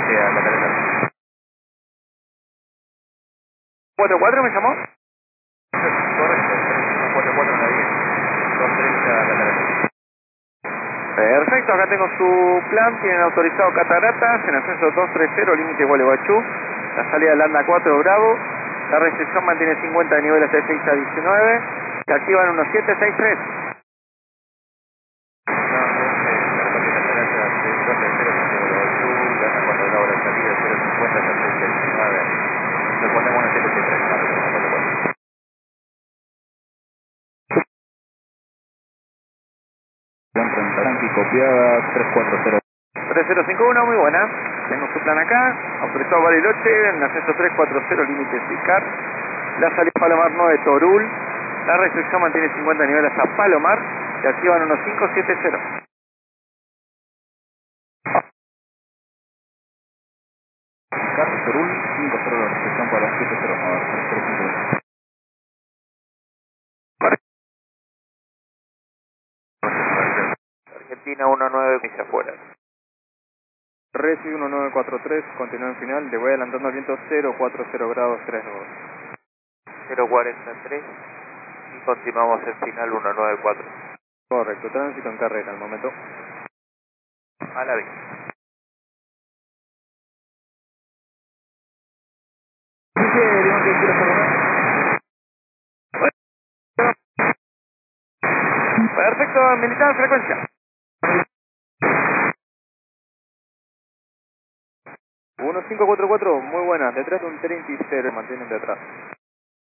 límite a Catarata. 44 me llamó. Correcto, 44 en la 10, 230 Catarata. Perfecto, acá tengo su plan, tienen autorizado Cataratas, en ascenso 230, límite Gualeguaychú, la salida de Landa 4 Bravo, la restricción mantiene 50 de nivel hasta 6 a 19, se activan unos 763. No, entonces, Catarata, 230, límite Gualeguaychú, Landa 4 Bravo, la salida 050 hasta 6 a 19. Respondemos en 763, vale, 44. Tranqui copiada 340. 3051, muy buena. Tengo su plan acá, autorizado Bariloche, en ascenso 340, límite Sicar. La salida Palomar 9 Torul. La restricción mantiene 50 niveles hasta Palomar. Se activan unos 570. Carlos Perul, 50 la recepción para 709, 335. Argentina 19 millas afuera. Reci 1943, continúa en final, le voy adelantando al viento 040 grados 3 nudos. 043 y continuamos en final 194. Correcto, tránsito en carrera al momento. A la vez. Perfecto, militar, frecuencia. 1544, muy buena, detrás de un 30 mantienen detrás.